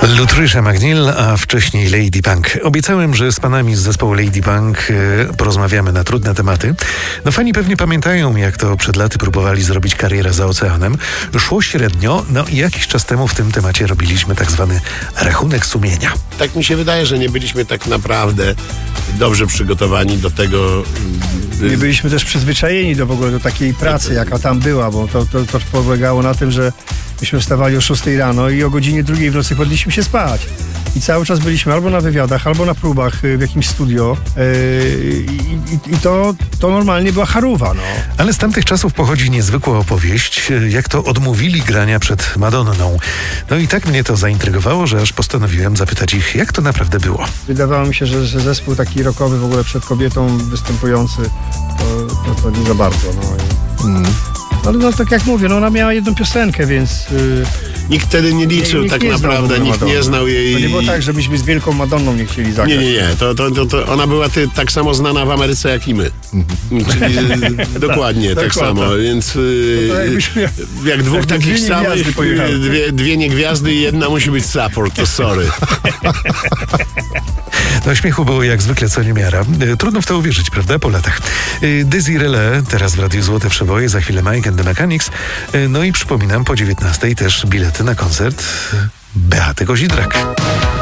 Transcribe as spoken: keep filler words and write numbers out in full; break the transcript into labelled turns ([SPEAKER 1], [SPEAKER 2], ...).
[SPEAKER 1] Lutrysza McNeil, a wcześniej Lady Punk. Obiecałem, że z panami z zespołu Lady Punk e, porozmawiamy na trudne tematy. No fani pewnie pamiętają, jak to przed laty próbowali zrobić karierę za oceanem. Szło średnio, no i jakiś czas temu w tym temacie robiliśmy tak zwany rachunek sumienia.
[SPEAKER 2] Tak mi się wydaje, że nie byliśmy tak naprawdę dobrze przygotowani do tego.
[SPEAKER 3] Nie byliśmy też przyzwyczajeni do w ogóle do takiej pracy, jaka tam była, bo to, to, to polegało na tym, że myśmy wstawali o szóstej rano i o godzinie drugiej w nocy kładliśmy się spać. I cały czas byliśmy albo na wywiadach, albo na próbach w jakimś studio. Yy, i, i to, to normalnie była charuwa, no.
[SPEAKER 1] Ale z tamtych czasów pochodzi niezwykła opowieść, jak to odmówili grania przed Madonną. No i tak mnie to zaintrygowało, że aż postanowiłem zapytać ich, jak to naprawdę było.
[SPEAKER 3] Wydawało mi się, że, że zespół taki rockowy w ogóle przed kobietą występujący, to, to, to nie za bardzo, no. Mm. Ale no tak jak mówię, no ona miała jedną piosenkę, więc... Yy,
[SPEAKER 2] nikt wtedy nie liczył
[SPEAKER 3] nikt
[SPEAKER 2] tak
[SPEAKER 3] nie
[SPEAKER 2] naprawdę, nikt nie znał jej...
[SPEAKER 3] To nie było tak, żebyśmy z Wielką Madonną nie chcieli zagrać.
[SPEAKER 2] Nie, nie, nie. To, to, to, to ona była ty, tak samo znana w Ameryce jak i my. Czyli e, dokładnie tak, tak samo, więc e, jak dwóch takich samych, dwie, dwie niegwiazdy i jedna musi być support, to sorry.
[SPEAKER 1] No śmiechu było jak zwykle co niemiara. Trudno w to uwierzyć, prawda? Po latach. Desiree, teraz w Radiu Złote Przeboje, za chwilę Mike and the Mechanics. No i przypominam, po dziewiętnastej też bilety na koncert Beaty Kozidrak.